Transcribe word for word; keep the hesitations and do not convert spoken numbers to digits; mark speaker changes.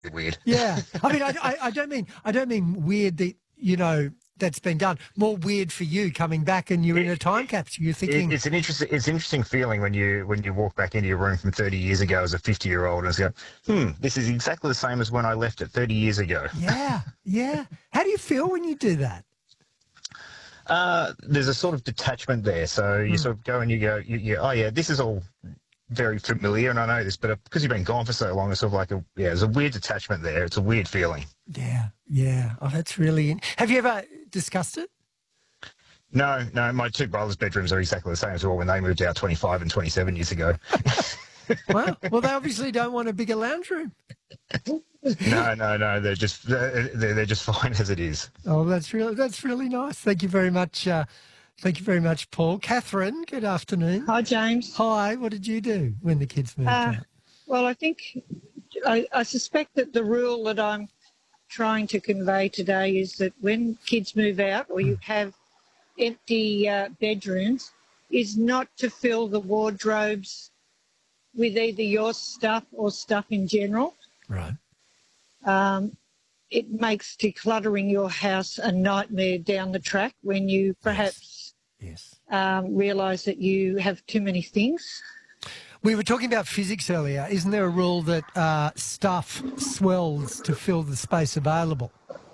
Speaker 1: weird.
Speaker 2: Yeah. I mean, I, I, I don't mean I don't mean weird that, you know, that's been done. More weird for you coming back and you're in a time capsule. You're
Speaker 1: It,
Speaker 2: thinking,
Speaker 1: it's an interesting, it's an interesting feeling when you when you walk back into your room from thirty years ago as a fifty year old and go, hmm, this is exactly the same as when I left it thirty years ago.
Speaker 2: yeah, yeah. How do you feel when you do that?
Speaker 1: Uh, there's a sort of detachment there. So you
Speaker 2: Hmm.
Speaker 1: sort of go and you go, you, you, oh yeah, this is all very familiar, and I know this, but because you've been gone for so long, it's sort of like a yeah, there's a weird detachment there. It's a weird feeling.
Speaker 2: Yeah, yeah. Oh, that's really. Have you ever discussed it?
Speaker 1: No, no, my two brothers' bedrooms are exactly the same as well when they moved out twenty-five and twenty-seven years ago.
Speaker 2: Well, well, they obviously don't want a bigger lounge room.
Speaker 1: No, no, no, they're just they're, they're just fine as it is.
Speaker 2: Oh, that's really that's really nice. Thank you very much. Uh, thank you very much, Paul. Catherine, good afternoon.
Speaker 3: Hi, James.
Speaker 2: Hi. What did you do when the kids moved
Speaker 3: Uh,
Speaker 2: out?
Speaker 3: well, I think I, I suspect that the rule that I'm trying to convey today is that when kids move out or you have empty uh, bedrooms, is not to fill the wardrobes with either your stuff or stuff in general.
Speaker 2: Right.
Speaker 3: Um, it makes decluttering your house a nightmare down the track when you perhaps
Speaker 2: Yes.
Speaker 3: um, realise that you have too many things.
Speaker 2: We were talking about physics earlier. Isn't there a rule that uh, stuff swells to fill the space available?